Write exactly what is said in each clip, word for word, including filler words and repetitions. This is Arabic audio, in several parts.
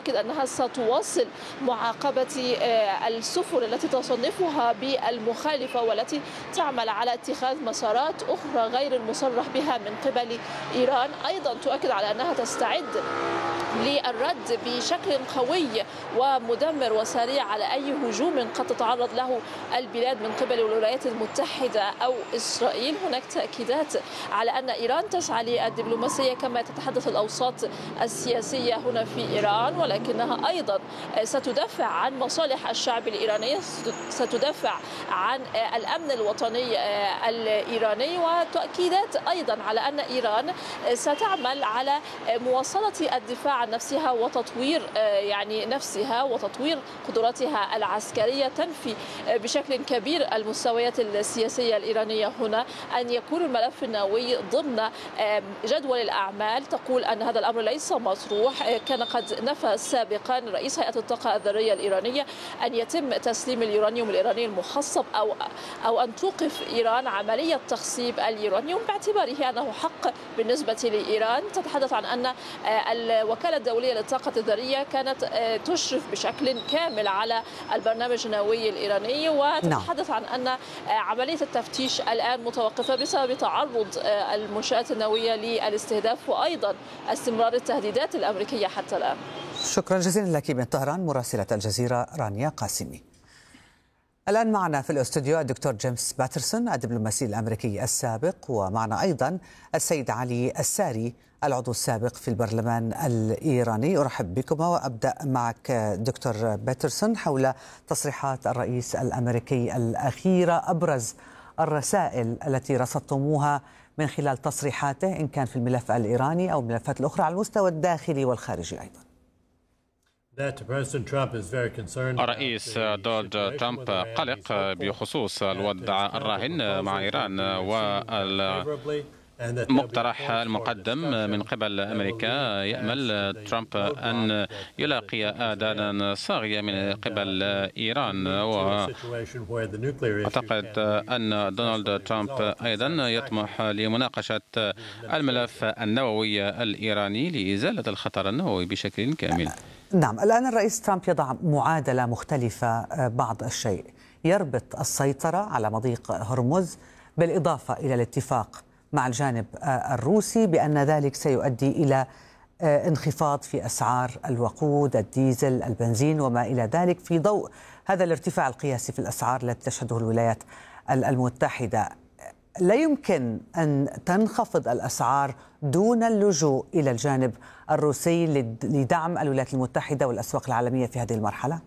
تؤكد أنها ستواصل معاقبة السفن التي تصنفها بالمخالفة والتي تعمل على اتخاذ مسارات أخرى غير المصرح بها من قبل إيران. أيضا تؤكد على أنها تستعد للرد بشكل قوي ومدمر وسريع على أي هجوم قد تتعرض له البلاد من قبل الولايات المتحدة أو إسرائيل. هناك تأكيدات على أن إيران تسعى للدبلوماسية كما تتحدث الأوساط السياسية هنا في إيران، ولكنها أيضا ستدافع عن مصالح الشعب الإيراني، ستدافع عن الأمن الوطني الإيراني، وتأكيدات أيضا على أن إيران ستعمل على مواصلة الدفاع عن نفسها وتطوير يعني نفسها وتطوير قدراتها العسكرية، تنفي بشكل كبير المستويات السياسية الإيرانية هنا، أن يكون الملف النووي ضمن جدول الأعمال. تقول أن هذا الأمر ليس مطروح. كان قد نفى سابقا رئيس هيئة الطاقة الذرية الإيرانية أن يتم تسليم اليورانيوم الإيراني المخصب أو أو أن توقف إيران عملية تخصيب اليورانيوم باعتباره أنه حق بالنسبة لإيران. تتحدث عن أن الوكالة الدولية للطاقة الذرية كانت تشرف بشكل كامل على البرنامج النووي الإيراني، وتتحدث عن أن عملية التفتيش الآن متوقفة بسبب تعرض المنشآت النووية للاستهداف وأيضا استمرار التهديدات الأمريكية حتى الآن. شكرا جزيلا لك من طهران مراسلة الجزيرة رانيا قاسمي. الآن معنا في الاستوديو الدكتور جيمس باترسون الدبلوماسي الأمريكي السابق، ومعنا أيضا السيد علي الساري العضو السابق في البرلمان الإيراني. أرحب بكما وأبدأ معك دكتور باترسون حول تصريحات الرئيس الأمريكي الأخيرة، أبرز الرسائل التي رصدتموها من خلال تصريحاته إن كان في الملف الإيراني أو الملفات الأخرى على المستوى الداخلي والخارجي أيضا. الرئيس دونالد ترامب قلق بخصوص الوضع الراهن مع إيران والمقترح المقدم من قبل أمريكا. يأمل ترامب أن يلاقي آذانا صاغية من قبل إيران، وأعتقد أن دونالد ترامب أيضا يطمح لمناقشة الملف النووي الإيراني لإزالة الخطر النووي بشكل كامل. نعم، الآن الرئيس ترامب يضع معادلة مختلفة بعض الشيء، يربط السيطرة على مضيق هرمز بالإضافة إلى الاتفاق مع الجانب الروسي بأن ذلك سيؤدي إلى انخفاض في أسعار الوقود، الديزل، البنزين وما إلى ذلك، في ضوء هذا الارتفاع القياسي في الأسعار التي تشهده الولايات المتحدة. لا يمكن أن تنخفض الأسعار دون اللجوء إلى الجانب الروسي لدعم الولايات المتحدة والأسواق العالمية في هذه المرحلة؟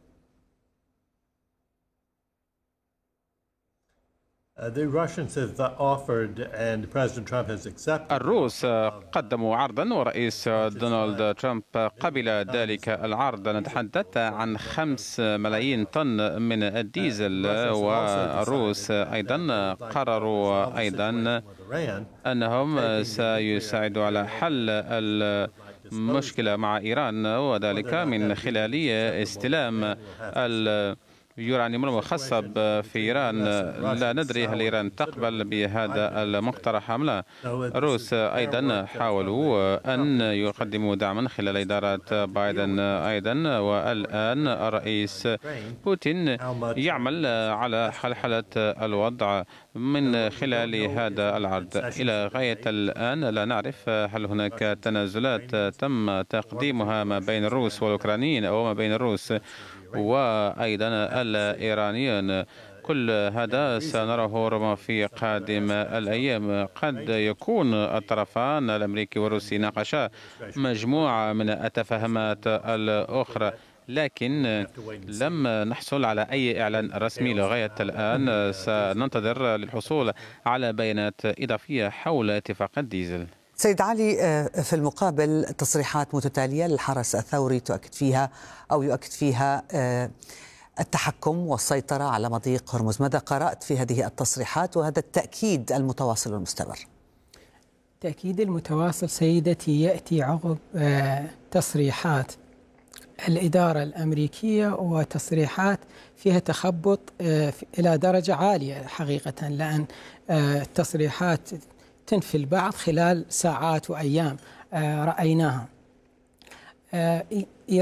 الروس قدموا عرضا ورئيس دونالد ترامب قبل ذلك العرض. نتحدث عن خمس ملايين طن من الديزل، والروس أيضا قرروا أيضا أنهم سيساعدوا على حل المشكلة مع إيران، وذلك من خلال استلام ال يورانيوم المخصب في إيران. لا ندري هل إيران تقبل بهذا المقترح أم لا. الروس أيضا حاولوا أن يقدموا دعما خلال إدارة بايدن أيضا، والآن الرئيس بوتين يعمل على حلحلة الوضع من خلال هذا العرض. إلى غاية الآن لا نعرف هل هناك تنازلات تم تقديمها ما بين الروس والأوكرانيين أو ما بين الروس وأيضا الإيرانيين. كل هذا سنراه ربما في قادم الأيام. قد يكون الطرفان الأمريكي والروسي ناقشا مجموعة من التفاهمات الأخرى، لكن لم نحصل على أي إعلان رسمي لغاية الآن. سننتظر للحصول على بيانات إضافية حول اتفاق الديزل. سيد علي، في المقابل تصريحات متتالية للحرس الثوري تؤكد فيها أو يؤكد فيها التحكم والسيطرة على مضيق هرمز. ماذا قرأت في هذه التصريحات وهذا التأكيد المتواصل والمستمر؟ التأكيد المتواصل سيدتي يأتي عقب تصريحات الإدارة الأمريكية وتصريحات فيها تخبط إلى درجة عالية حقيقة، لأن التصريحات تنفي البعض خلال ساعات وأيام رأيناها.